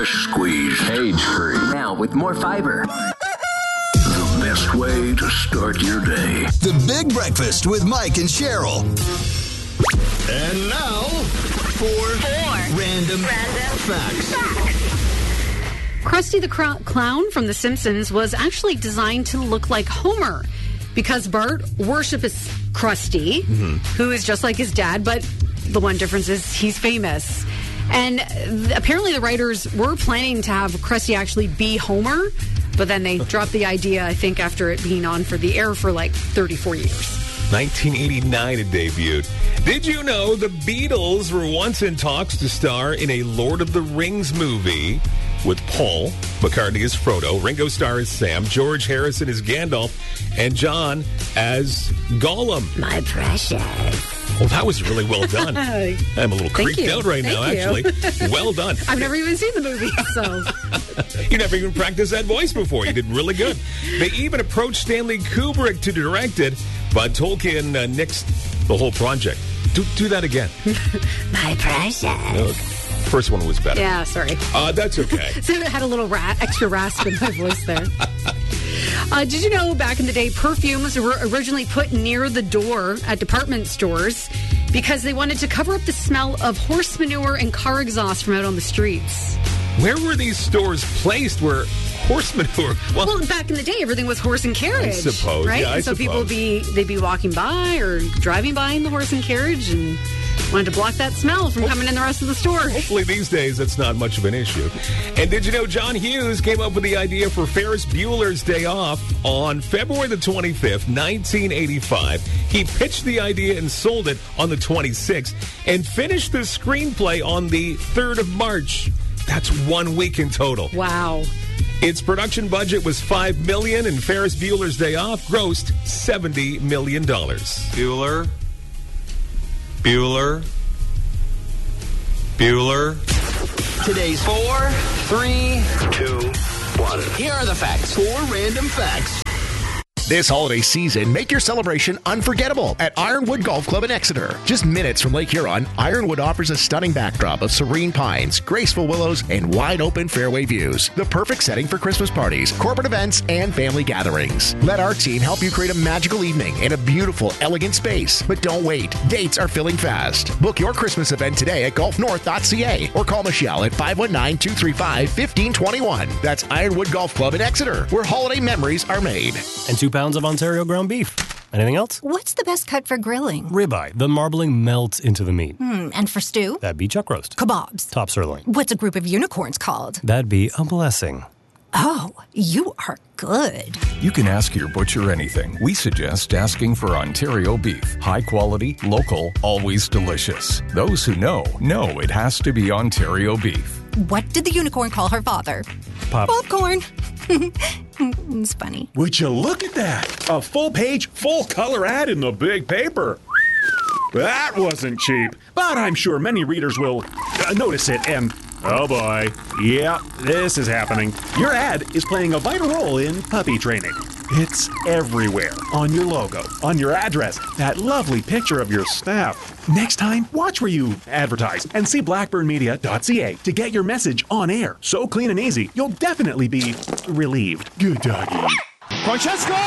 fresh squeezed, cage-free, now with more fiber. The best way to start your day. The Big Breakfast with Mike and Cheryl. And now, for Random Facts. Krusty the Clown from The Simpsons was actually designed to look like Homer because Bart worships Krusty, who is just like his dad, but the one difference is he's famous. And apparently the writers were planning to have Krusty actually be Homer, but then they dropped the idea, I think, after it being on for the air for like 34 years. 1989 it debuted. Did you know the Beatles were once in talks to star in a Lord of the Rings movie with Paul McCartney as Frodo, Ringo Starr as Sam, George Harrison as Gandalf, and John as Gollum? My precious. Well, that was really well done. I'm a little creeped out right now, actually. Well done. I've never even seen the movie, so. You never even practiced that voice before. You did really good. They even approached Stanley Kubrick to direct it, but Tolkien nixed the whole project. Do that again. My precious. Okay. First one was better. Yeah, sorry. That's okay. So it had a little extra rasp in my voice there. Did you know back in the day, perfumes were originally put near the door at department stores because they wanted to cover up the smell of horse manure and car exhaust from out on the streets? Where were these stores placed where horse manure? Well, back in the day, everything was horse and carriage. I suppose, right? Yeah, I and so suppose. people they'd be walking by or driving by in the horse and carriage and wanted to block that smell from coming in the rest of the store. Hopefully these days that's not much of an issue. And did you know John Hughes came up with the idea for Ferris Bueller's Day Off on February the 25th, 1985. He pitched the idea and sold it on the 26th and finished the screenplay on the 3rd of March. That's 1 week in total. Wow. Its production budget was $5 million, and Ferris Bueller's Day Off grossed $70 million. Bueller. Today's 4, 3, 2, 1. Here are the facts. 4 random facts. This holiday season, make your celebration unforgettable at Ironwood Golf Club in Exeter. Just minutes from Lake Huron, Ironwood offers a stunning backdrop of serene pines, graceful willows, and wide-open fairway views. The perfect setting for Christmas parties, corporate events, and family gatherings. Let our team help you create a magical evening in a beautiful, elegant space. But don't wait. Dates are filling fast. Book your Christmas event today at golfnorth.ca or call Michelle at 519-235-1521. That's Ironwood Golf Club in Exeter, where holiday memories are made. And 2 pounds of Ontario ground beef. Anything else? What's the best cut for grilling? Ribeye. The marbling melts into the meat. And for stew? That'd be chuck roast. Kebabs. Top sirloin. What's a group of unicorns called? That'd be a blessing. Oh, you are good. You can ask your butcher anything. We suggest asking for Ontario beef. High quality, local, always delicious. Those who know it has to be Ontario beef. What did the unicorn call her father? Popcorn. It's funny. Would you look at that? A full-page, full-color ad in the big paper. That wasn't cheap, but I'm sure many readers will notice it and... Oh boy. Yeah, this is happening. Your ad is playing a vital role in puppy training. It's everywhere. On your logo, on your address, that lovely picture of your staff. Next time, watch where you advertise and see blackburnmedia.ca to get your message on air. So clean and easy, you'll definitely be relieved. Good doggy. Francesco!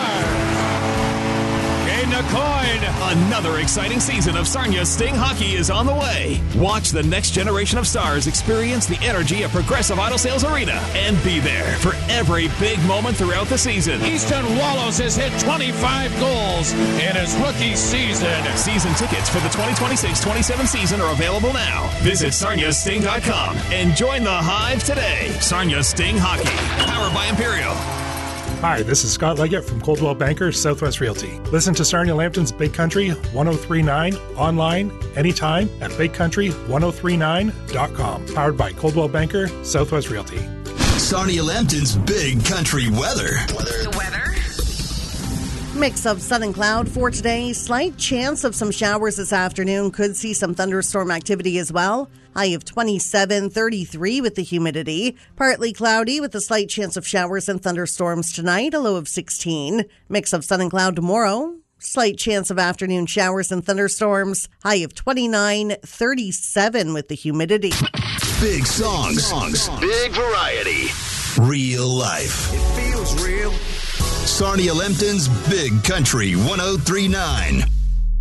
Coin. Another exciting season of Sarnia Sting hockey is on the way. Watch the next generation of stars experience the energy of Progressive Auto Sales Arena and be there for every big moment throughout the season. Easton Wallows has hit 25 goals in his rookie season. Season tickets for the 2026-27 season are available now. Visit sarniasting.com and join the Hive today. Sarnia Sting Hockey, powered by Imperial. Hi, this is Scott Leggett from Coldwell Banker Southwest Realty. Listen to Sarnia Lambton's Big Country 1039 online anytime at bigcountry1039.com. Powered by Coldwell Banker Southwest Realty. Sarnia Lambton's Big Country weather. The weather. Mix of sun and cloud for today. Slight chance of some showers this afternoon. Could see some thunderstorm activity as well. High of 27, 33 with the humidity. Partly cloudy with a slight chance of showers and thunderstorms tonight. A low of 16. Mix of sun and cloud tomorrow. Slight chance of afternoon showers and thunderstorms. High of 29, 37 with the humidity. Big songs. Big variety. Real life. It feels real. Sarnia Lempton's Big Country 103.9.